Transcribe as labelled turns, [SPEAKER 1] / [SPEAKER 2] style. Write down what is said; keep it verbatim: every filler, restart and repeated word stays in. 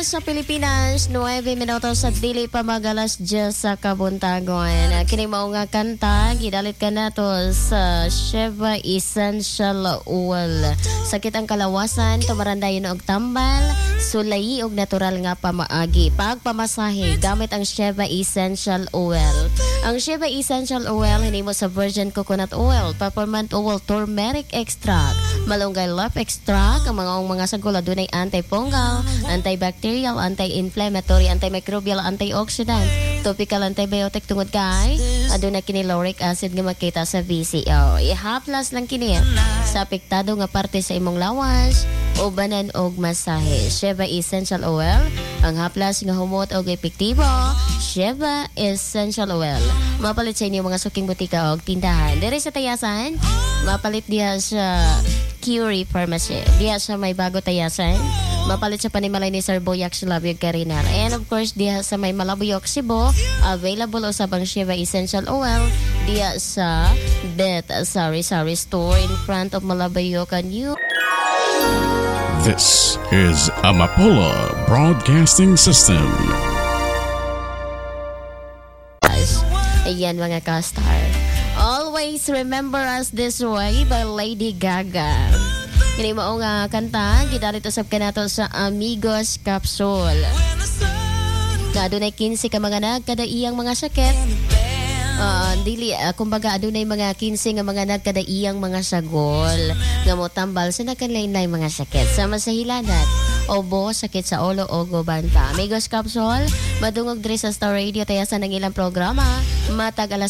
[SPEAKER 1] sa Pilipinas, nueve minutos sa dili pa magalas diyas sa kabuntagon. Kini mao nga kanta, gidalit ka nato sa Sheva Essential Oil. Sakit ang kalawasan, tumarandayon og tambal, sulay og natural nga pamaagi. Pagpamasahe, gamit ang Sheva Essential Oil. Ang Sheva Essential Oil, hinimo sa virgin coconut oil, peppermint oil, turmeric extract, malunggay leaf extract, ang mga mga sagula dunay antifungal, antibacterial, anti-inflammatory, antimicrobial, antioxidant, topical antibiotic tungod kay aduna kini lauric acid nga makita sa V C O. Ihaplas lang kini sa apektado nga parte sa imong lawas, ubanan og masahe. Sheva Essential Oil, ang haplas nga humot og epektibo. Sheva Essential Oil. Mapalit sa inyo mga suking butika og tindahan. Dere sa Tayasan, mapalit diha sa Curie Pharmacy. Diha sa may bago Tayasan. Mapalit sa panimalay ni Sir Boyac Labiyog Karinar. And of course, diha sa may Malabuyok, Cebu, available usab ang Sheva Essential Oil diha sa Bet Sari Sari Store in front of Malabuyok New.
[SPEAKER 2] This is Amapola Broadcasting System.
[SPEAKER 1] Ayan mga ka-star. Always Remember Us This Way by Lady Gaga. Kini mao nga kanta, gidalit usab kanato sa Amigos Capsule. Na adunay kinse ka mga nagkada iyang mga sakit. Uh, dili, uh, kumbaga adunay mga kinse nga mga nagkada iyang mga sagol. Nga mo tambal sa nakanlain-lain mga sakit. Sama sa hilanat, obo, sakit sa ulo o gubanta. Amigos Capsule, madungog diri sa Star Radio tayasan ng ilang programa. Matag alas